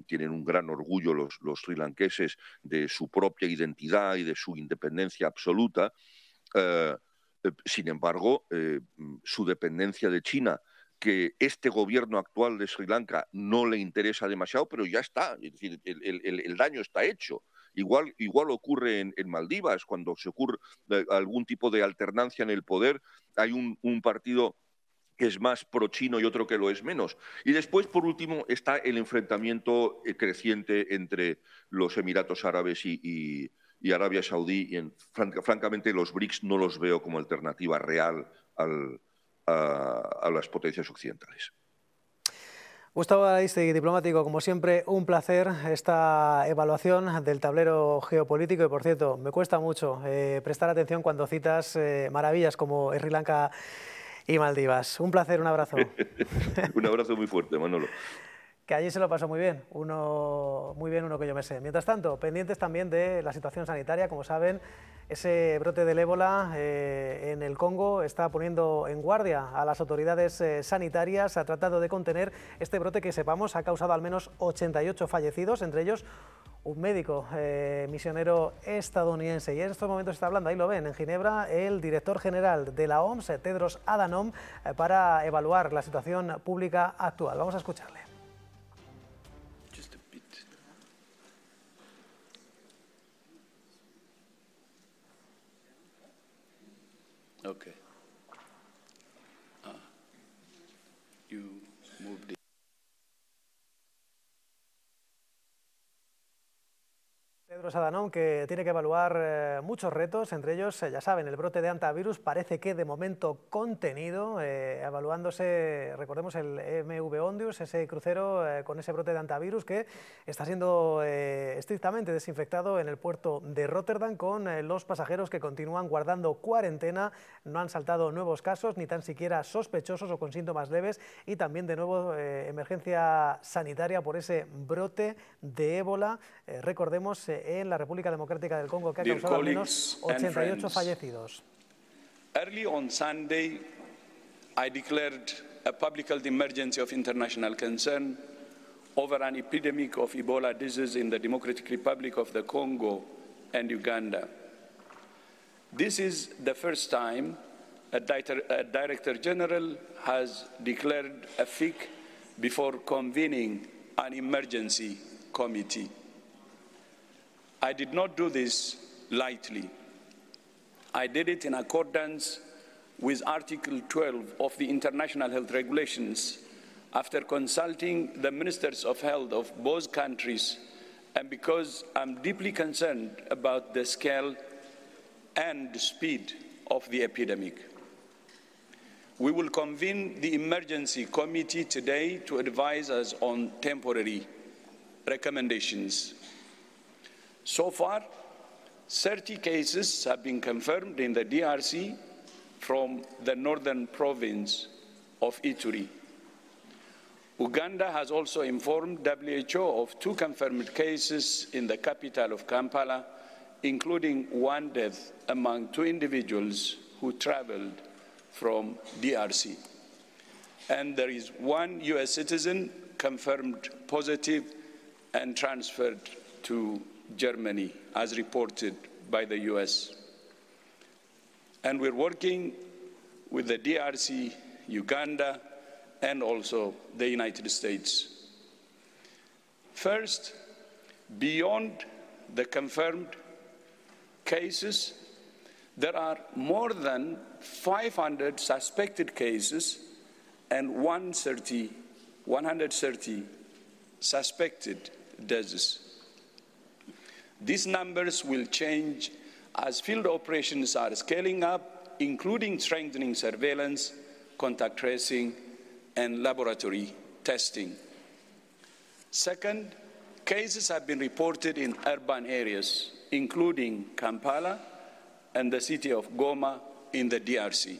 tienen un gran orgullo los srilankeses de su propia identidad y de su independencia absoluta. Sin embargo, su dependencia de China, que este gobierno actual de Sri Lanka no le interesa demasiado, pero ya está, es decir, el daño está hecho. Igual ocurre en Maldivas, cuando se ocurre algún tipo de alternancia en el poder, hay un partido que es más pro-chino y otro que lo es menos. Y después, por último, está el enfrentamiento creciente entre los Emiratos Árabes y Arabia Saudí. Y francamente, los BRICS no los veo como alternativa real a las potencias occidentales. Gustavo Ariztegui, diplomático, como siempre, un placer esta evaluación del tablero geopolítico y, por cierto, me cuesta mucho prestar atención cuando citas maravillas como Sri Lanka y Maldivas. Un placer, un abrazo. Un abrazo muy fuerte, Manolo. Que allí se lo pasó muy bien, uno que yo me sé. Mientras tanto, pendientes también de la situación sanitaria, como saben, ese brote del ébola en el Congo está poniendo en guardia a las autoridades sanitarias. Ha tratado de contener este brote que, sepamos, ha causado al menos 88 fallecidos, entre ellos un médico misionero estadounidense. Y en estos momentos está hablando, ahí lo ven, en Ginebra, el director general de la OMS, Tedros Adhanom, para evaluar la situación pública actual. Vamos a escucharle. Okay. You moved it. Tedros Adhanom, que tiene que evaluar muchos retos, entre ellos, ya saben, el brote de hantavirus parece que de momento contenido, evaluándose, recordemos, el MV Ondius, ese crucero con ese brote de hantavirus que está siendo estrictamente desinfectado en el puerto de Rotterdam, con los pasajeros que continúan guardando cuarentena. No han saltado nuevos casos, ni tan siquiera sospechosos o con síntomas leves, y también de nuevo emergencia sanitaria por ese brote de ébola, recordemos, en la República Democrática del Congo, que ha causado al menos 88 fallecidos. Early on Sunday, I declared a public health emergency of international concern over an epidemic of Ebola disease in the Democratic Republic of the Congo and Uganda. This is the first time a Director General has declared a FIC before convening an emergency committee. I did not do this lightly. I did it in accordance with Article 12 of the International Health Regulations after consulting the ministers of health of both countries, and because I'm deeply concerned about the scale and the speed of the epidemic. We will convene the emergency committee today to advise us on temporary recommendations. So far, 30 cases have been confirmed in the DRC from the northern province of Ituri. Uganda has also informed WHO of 2 confirmed cases in the capital of Kampala, including 1 death among 2 individuals who traveled from DRC. And there is 1 US citizen confirmed positive and transferred to Germany, as reported by the US. And we're working with the DRC, Uganda, and also the United States. First, beyond the confirmed cases, there are more than 500 suspected cases and 130 suspected deaths. These numbers will change as field operations are scaling up, including strengthening surveillance, contact tracing, and laboratory testing. Second, cases have been reported in urban areas, including Kampala and the city of Goma in the DRC.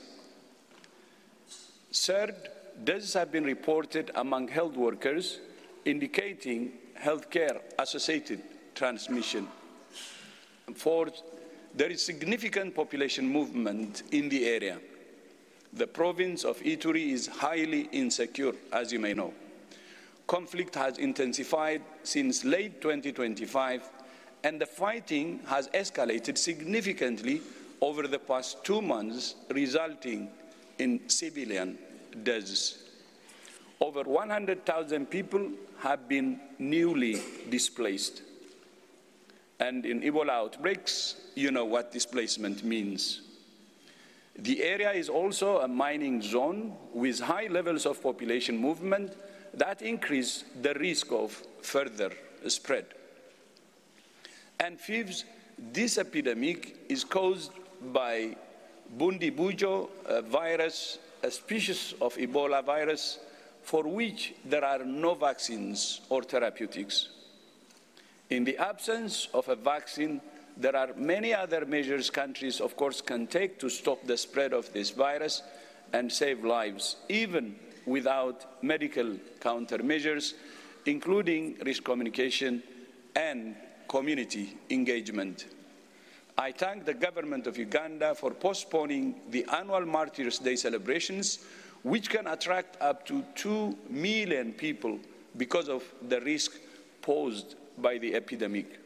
Third, deaths have been reported among health workers, indicating healthcare-associated transmission. Fourth, there is significant population movement in the area. The province of Ituri is highly insecure, as you may know. Conflict has intensified since late 2025, and the fighting has escalated significantly over the past 2 months, resulting in civilian deaths. Over 100,000 people have been newly displaced. And in Ebola outbreaks, you know what displacement means. The area is also a mining zone with high levels of population movement that increase the risk of further spread. And fifth, this epidemic is caused by Bundibugyo virus, a species of Ebola virus for which there are no vaccines or therapeutics. In the absence of a vaccine, there are many other measures countries, of course, can take to stop the spread of this virus and save lives, even without medical countermeasures, including risk communication and community engagement. I thank the government of Uganda for postponing the annual Martyrs' Day celebrations, which can attract up to 2 million people because of the risk posed by the epidemic.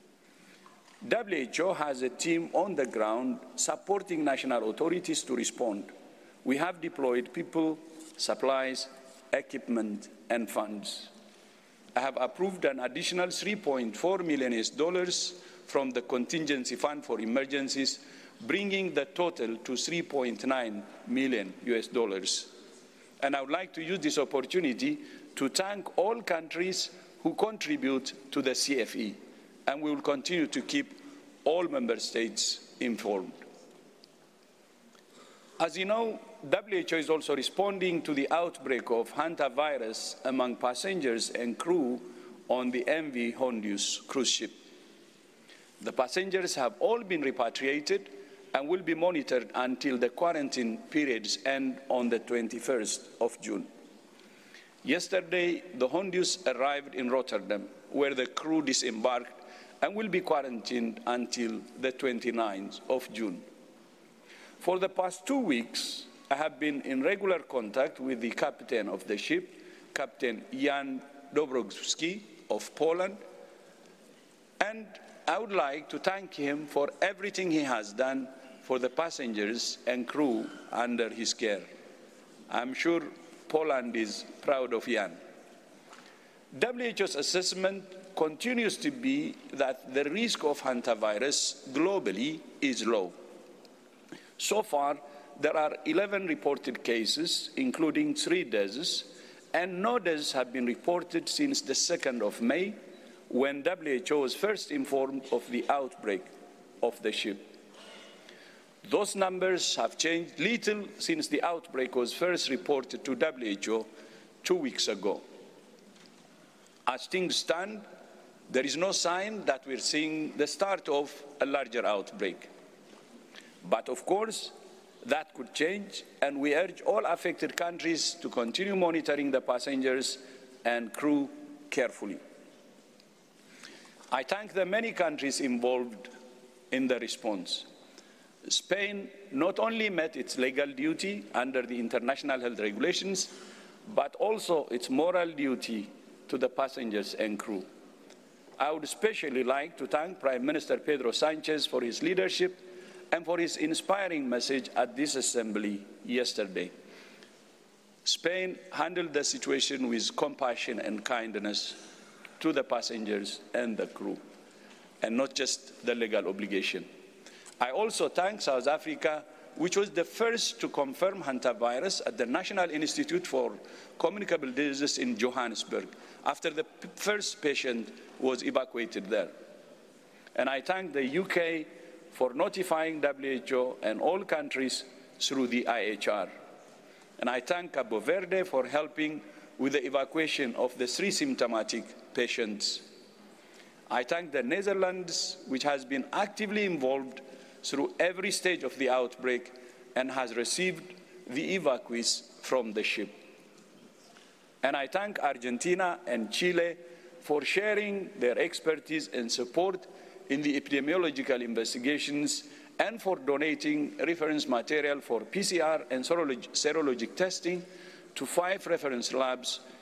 WHO has a team on the ground supporting national authorities to respond. We have deployed people, supplies, equipment, and funds. I have approved an additional $3.4 million from the Contingency Fund for Emergencies, bringing the total to $3.9 million. And I would like to use this opportunity to thank all countries who contribute to the CFE, and we will continue to keep all member states informed. As you know, WHO is also responding to the outbreak of hantavirus among passengers and crew on the MV Hondius cruise ship. The passengers have all been repatriated and will be monitored until the quarantine periods end on the 21st of June. Yesterday, the Hondius arrived in Rotterdam, where the crew disembarked and will be quarantined until the 29th of June. For the past 2 weeks, I have been in regular contact with the captain of the ship, Captain Jan Dobrowski of Poland, and I would like to thank him for everything he has done for the passengers and crew under his care. I'm sure Poland is proud of Jan. WHO's assessment continues to be that the risk of hantavirus globally is low. So far, there are 11 reported cases, including 3 deaths, and no deaths have been reported since the 2nd of May, when WHO was first informed of the outbreak of the ship. Those numbers have changed little since the outbreak was first reported to WHO 2 weeks ago. As things stand, there is no sign that we're seeing the start of a larger outbreak. But of course, that could change, and we urge all affected countries to continue monitoring the passengers and crew carefully. I thank the many countries involved in the response. Spain not only met its legal duty under the international health regulations, but also its moral duty to the passengers and crew. I would especially like to thank Prime Minister Pedro Sanchez for his leadership and for his inspiring message at this assembly yesterday. Spain handled the situation with compassion and kindness to the passengers and the crew, and not just the legal obligation. I also thank South Africa, which was the first to confirm hantavirus at the National Institute for Communicable Diseases in Johannesburg, after the first patient was evacuated there. And I thank the UK for notifying WHO and all countries through the IHR. And I thank Cabo Verde for helping with the evacuation of the 3 symptomatic patients. I thank the Netherlands, which has been actively involved through every stage of the outbreak and has received the evacuees from the ship. And I thank Argentina and Chile for sharing their expertise and support in the epidemiological investigations and for donating reference material for PCR and serologic testing to 5 reference labs